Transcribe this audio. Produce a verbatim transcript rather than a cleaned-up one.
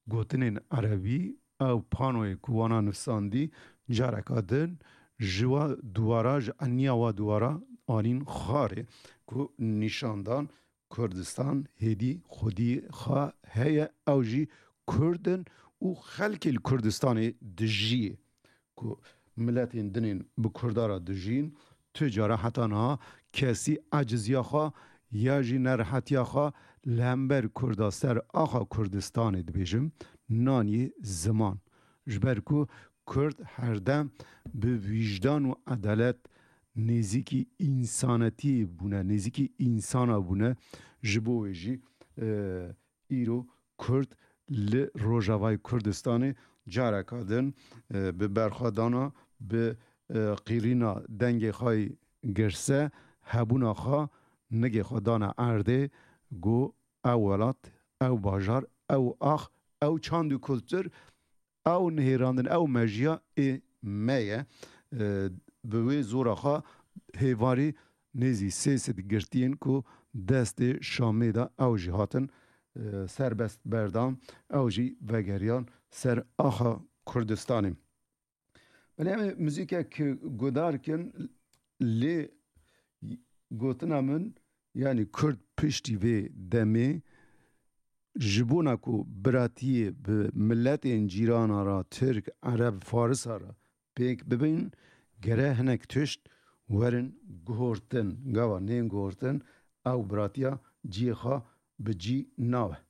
گوتنین عربی او پانوی کوانا نفساندی جارکا دن جوا دوارا جانیا و دوارا آنین خاره کو نشاندان کردستان هدی خودی خوا هیا اوجی کردن و خلک کردستان دجیه کو ملتین دنین به کردارا دجین تجاره حتانا کسی عجزیا خوا یا جی نرحتیا خوا لهمبر کرداستر آخا کردستان دبیجم نانی زمان جبرکو کرد هر دم به وجدان و عدالت نزیکی انسانتی بونه نزیکی انسانا بونه جبویجی ایرو کرد ل روجاوای کردستان جاره کادن به برخوادانا به قیرینا دنگ خای گرسه هبونا خوا نگه خدانا ارده گو اولات او باجار او آخ او چاند کلتر او نهیراندن او مجیا ای میه به وی زورا خوا هیواری نزی سیست گرتین کو دست شامی دا او جهاتن سربست بردان او جی وگریان سر آخا کردستانیم بله همه موزیکه که گدار کن لی گوتنا من yani Kürt pişti ve demi jibuna ku biratiye bi milletên cîrana ra Türk, Arab, Faris ra pêk bibin gere hinek tişt werin guhortin gava nên guhortin ew biratiya ciyê xwe bi cî nabe.